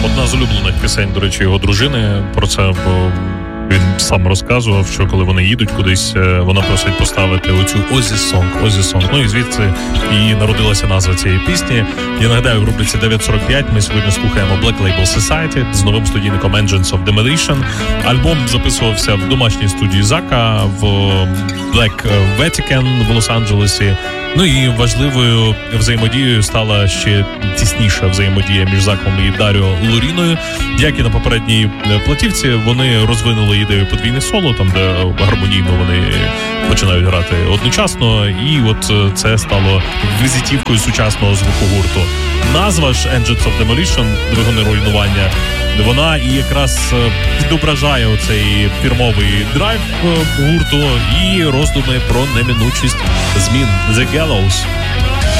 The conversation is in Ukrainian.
Одна з улюблених пісень, до речі, його дружини про це, бо він сам розказував, що коли вони їдуть кудись, вона просить поставити оцю Ozzy Song. Ну і звідси і народилася назва цієї пісні. Я нагадаю, в рубриці 9.45 ми сьогодні слухаємо Black Label Society з новим студійником Engines of Demolition. Альбом записувався в домашній студії Зака в Black Vatican в Лос-Анджелесі. Ну і важливою взаємодією стала ще тісніша взаємодія між Заком і Даріо Лоріною. Як і на попередній платівці, вони розвинули ідею подвійних соло, там де гармонійно вони починають грати одночасно, і от це стало візитівкою сучасного звуку гурту. Назва ж Engines of Demolition, двигуни руйнування, вона і якраз відображає оцей фірмовий драйв гурту і роздуми про неминучість змін. The Gallows.